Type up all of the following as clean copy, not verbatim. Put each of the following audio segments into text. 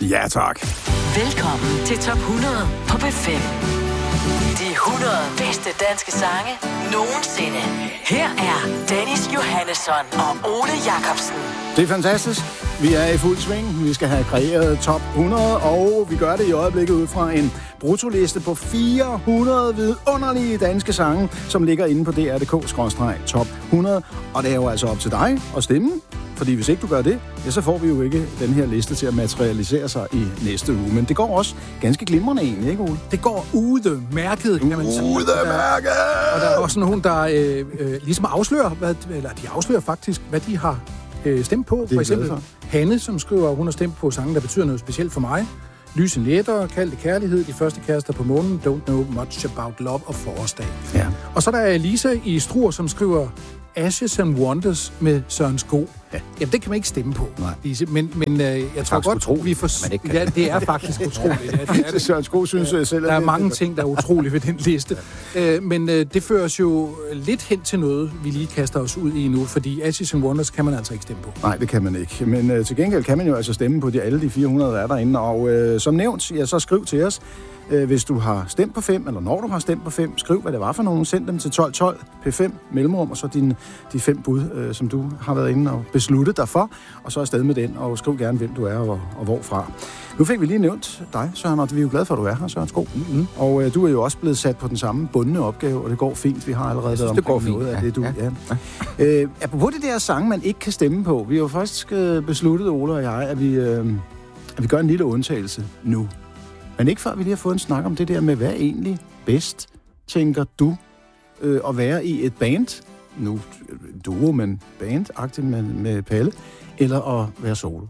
Ja, tak. Velkommen til Top 100 på P5. De 100 bedste danske sange nogensinde. Her er Dennis Johannesson og Ole Jacobsen. Det er fantastisk. Vi er i fuld sving. Vi skal have kreeret top 100, og vi gør det i øjeblikket ud fra en bruttoliste på 400 vidunderlige danske sange, som ligger inde på dr.dk/top 100. Og det er jo altså op til dig at stemme, fordi hvis ikke du gør det, ja, så får vi jo ikke den her liste til at materialisere sig i næste uge. Men det går også ganske glimrende egentlig, ikke Ole? Det går udemærket, kan man sige. Udemærket! Og der er også nogen, der ligesom afslører, de afslører faktisk, hvad de har stemt på. For eksempel Hanne, som skriver, at hun har stemt på sange, der betyder noget specielt for mig. Lyse nætter, Kaldte kærlighed, De første kærester på månen, Don't know much about love og Forårsdag. Ja. Og så er der Lisa i Struer, som skriver Ashes and Wonders med Søren Sko. Ja. Jamen, det kan man ikke stemme på, Lise. Men jeg tror godt, vi får... Ja, det er faktisk utroligt. Ja, det er Søren Sko synes jeg selv. Der er mange ting, der er utroligt ved den liste. Men det fører os jo lidt hen til noget, vi lige kaster os ud i nu, fordi Ashes and Wonders kan man altså ikke stemme på. Nej, det kan man ikke. Men til gengæld kan man jo altså stemme på alle de 400, der er derinde. Og som nævnt, ja, så skriv til os. Hvis du har stemt på 5, eller når du har stemt på 5, skriv, hvad det var for nogen. Send dem til 1212 P5 mellemrum, og så de 5 bud, som du har været inde og besluttet dig for. Og så afsted med den, og skriv gerne, hvem du er og hvorfra. Nu fik vi lige nævnt dig, Søren, og vi er jo glade for, at du er her, Søren Sko. Mm-hmm. Og du er jo også blevet sat på den samme bundne opgave, og det går fint. Vi har allerede været omkring noget af det, du... Ja. Apropos det der sang, man ikke kan stemme på. Vi har jo faktisk besluttet, Ole og jeg, at vi gør en lille undtagelse nu. Men ikke før vi lige har fået en snak om det der med, hvad er egentlig bedst, tænker du, at være i et band, nu duo, men band-agtigt med Palle, eller at være solo?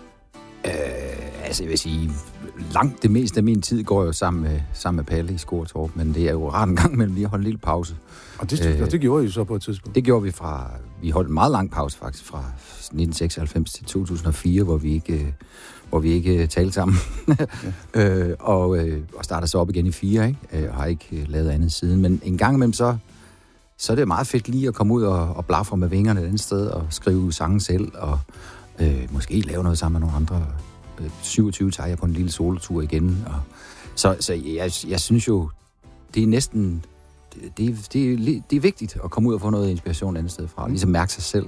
Altså, jeg vil sige, langt det meste af min tid går jo sammen med Palle i Skortorp, men det er jo rart en gang mellem lige at holde en lille pause. Og det gjorde I så på et tidspunkt? Det gjorde vi vi holdt en meget lang pause faktisk, fra 1996 til 2004, hvor vi ikke talte sammen. Ja. Og starter så op igen i 4, ikke? Og har ikke lavet andet siden. Men en gang imellem så er det meget fedt lige at komme ud og blafre med vingerne et andet sted, og skrive sange selv, og måske lave noget sammen med nogle andre. 27 tager jeg på en lille solotur igen. Og så jeg synes jo, det er næsten... Det er vigtigt at komme ud og få noget inspiration et andet sted fra, ligesom mærke sig selv.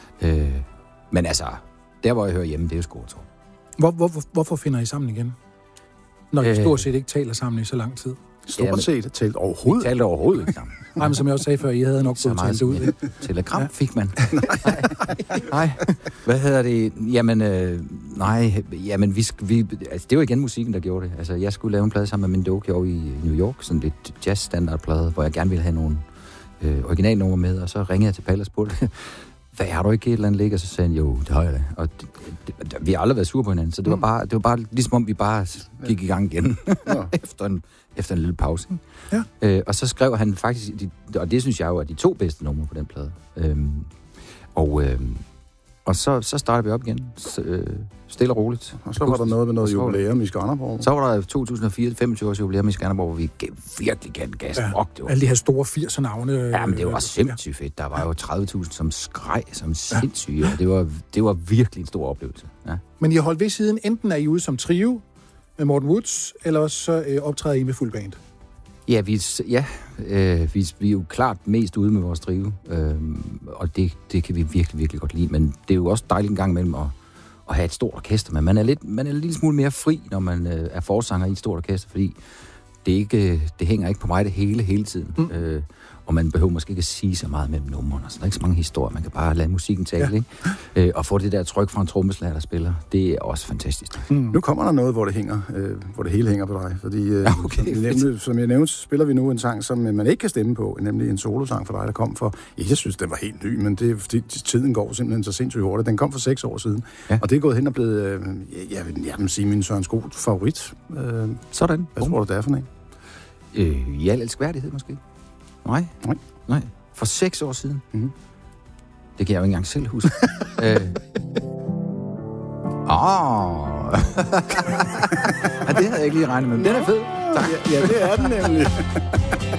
Men altså, der hvor jeg hører hjemme, det er jo Skortorp. Hvorfor finder I sammen igen? Når I stort set ikke taler sammen i så lang tid. Stort set talt overhovedet? Vi talte overhovedet ikke sammen. Nej, men som jeg også sagde før, I havde nok fået talt det ud. Telegram fik man. Nej. Hvad hedder det? Jamen, nej. Jamen, altså, det var igen musikken, der gjorde det. Altså, jeg skulle lave en plade sammen med Mendoki over i New York, sådan lidt jazz-standardplade, hvor jeg gerne ville have nogle originalnumre med, og så ringede jeg til Palle og spurgte, hvad, har du ikke et eller andet ligge? Og så sagde han, jo, det har jeg da. Og vi har aldrig været sure på hinanden, så det var bare ligesom om vi bare gik i gang igen, efter en lille pause. Ja. Og så skrev han faktisk, og det synes jeg jo er de 2 bedste numre på den plade. Og så startede vi op igen, stille og roligt. Og så var der noget med noget jubilæum i Skanderborg. Så var der 2004, 25 års jubilæum i Skanderborg, hvor vi virkelig gav gas. Ja, alle de her store 80'er-navne. Ja, men det var sindssygt fedt. Der var jo 30.000, som skreg som sindssyge, og det var virkelig en stor oplevelse. Ja. Men I har holdt ved siden, enten er I ude som trio med Morten Woods, eller også optræder I med fuld band? Ja, vi er jo klart mest ude med vores trio, og det kan vi virkelig, virkelig godt lide. Men det er jo også dejligt en gang imellem at have et stort orkester, men man er en lille smule mere fri, når man er forsanger i et stort orkester, fordi det hænger ikke på mig det hele tiden. Og man behøver måske ikke at sige så meget mellem numrene. Så der er ikke så mange historier. Man kan bare lade musikken tale, ikke? Og få det der tryk fra en trommeslager, der spiller. Det er også fantastisk. Nu kommer der noget, hvor det hele hænger på dig. Fordi, som jeg nævnte, spiller vi nu en sang, som man ikke kan stemme på. Nemlig en solosang for dig, der kom for... Jeg synes, den var helt ny, men det er fordi tiden går simpelthen så sindssygt hurtigt. Den kom for 6 år siden. Ja. Og det er gået hen og blevet, jeg vil sige, min Søren Sko favorit. Sådan. Hvad tror du, det er for en? I al elskværdighed, måske? Nej. For 6 år siden. Mm-hmm. Det kan jeg jo ikke engang selv huske. Ja, det havde jeg ikke lige regnet med. Den er fed. Tak. Ja, det er den nemlig.